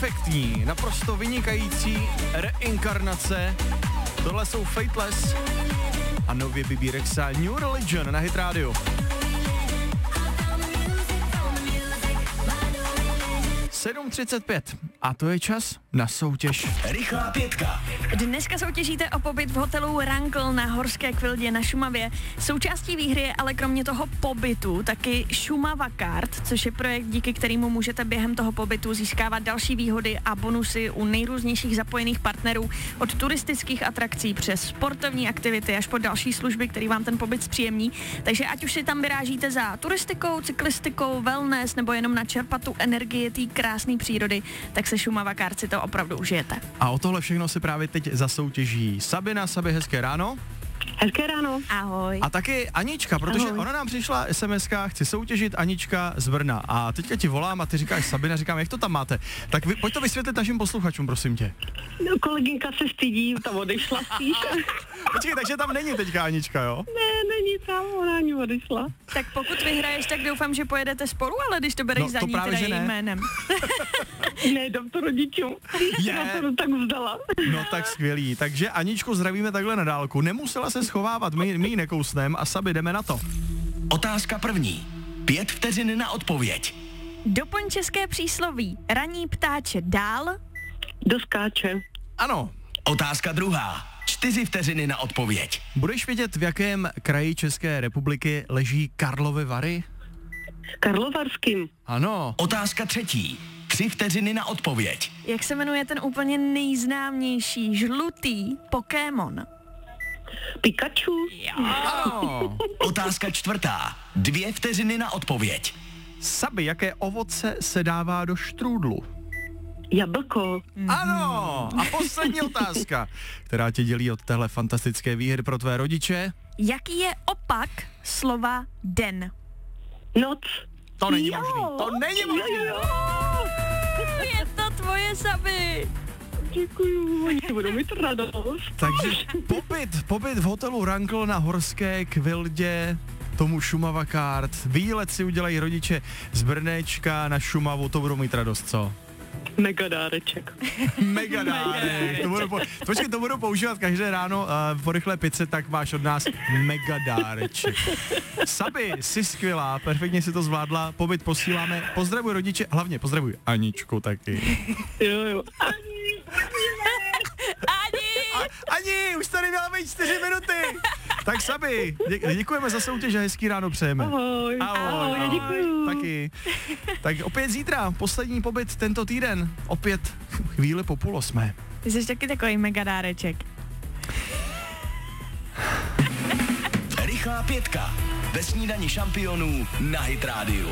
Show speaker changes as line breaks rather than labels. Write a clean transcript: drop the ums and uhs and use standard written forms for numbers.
perfektní, naprosto vynikající reinkarnace. Tohle jsou Fateless a nově Bebe Rexha New Religion na Hit Radio. 7:35 a to je čas na soutěž.
Rychlá pětka.
Dneska soutěžíte o pobyt v hotelu Rankl na Horské Kvildě na Šumavě. Součástí výhry je ale kromě toho pobytu taky Šumava Card, což je projekt, díky kterému můžete během toho pobytu získávat další výhody a bonusy u nejrůznějších zapojených partnerů, od turistických atrakcí přes sportovní aktivity až po další služby, které vám ten pobyt zpříjemní. Takže ať už si tam vyrážíte za turistikou, cyklistikou, wellness nebo jenom načerpat tu energii té krásné přírody, tak se Šumava Card si to opravdu užijete.
A o tohle všechno si právě teď zasoutěží Sabina. Sabi, hezké ráno.
Hezké ráno.
Ahoj.
A taky Anička, protože
Ahoj.
ona nám přišla SMS-ka, chci soutěžit Anička z Brna. A teďka ti volám a ty říkáš Sabina, říkám, jak to tam máte? Tak pojď to vysvětlit našim posluchačům, prosím tě.
No, kolegynka se stydí, tam odešla spíš.
Počkej, takže tam není teďka Anička, jo?
Ne, není tam, ona ani odešla.
Tak pokud vyhraješ, tak doufám, že pojedete spolu, ale když to bereš
No,
za
to
ní
právě,
teda
že ne.
jejím jménem.
Ne, dám to rodičům. Já to tak vzdala.
No tak skvělý. Takže Aničku zdravíme takhle na dálku. Nemusela se schovávat, my ji nekousnem a Sabi, jdeme na to.
Otázka první. 5 vteřin na odpověď.
Doplň české přísloví. Raní ptáče dál.
Doskáče.
Ano.
Otázka druhá. 4 vteřiny na odpověď.
Budeš vědět, v jakém kraji České republiky leží Karlovy Vary?
Karlovarským.
Ano.
Otázka třetí. 3 vteřiny na odpověď.
Jak se jmenuje ten úplně nejznámější žlutý Pokémon?
Pikachu.
Ano.
Otázka čtvrtá. 2 vteřiny na odpověď.
Sabi, jaké ovoce se dává do štrůdlu?
Jablko.
Ano. A poslední otázka, která tě dělí od téhle fantastické výhry pro tvé rodiče.
Jaký je opak slova den?
Noc.
To není
Jo.
možný. To není možný.
Jo.
Je to tvoje, Sabi.
Děkuju, oni budou mít radost.
Takže pobyt v hotelu Rankl na Horské Kvildě, tomu Šumava Card. Výlet si udělají rodiče z Brnéčka na Šumavu, to budou mít radost, co?
Mega dáreček.
Mega dárek. To budu používat každé ráno po rychlé pice, tak máš od nás mega dáreček. Sabi, jsi skvělá, perfektně si to zvládla, pobyt posíláme, pozdravuj rodiče, hlavně pozdravuj Aničku taky.
Jo.
Ani, už tady měla být 4 minuty. Tak Sabi, děkujeme za soutěž a hezký ráno přejeme.
Ahoj.
Ahoj,
děkuju.
Taky. Tak opět zítra, poslední pobyt tento týden, opět chvíli po 7:30.
Ty jsi taky takový mega dáreček.
Rychlá pětka. Ve snídani šampionů na Hit Radio.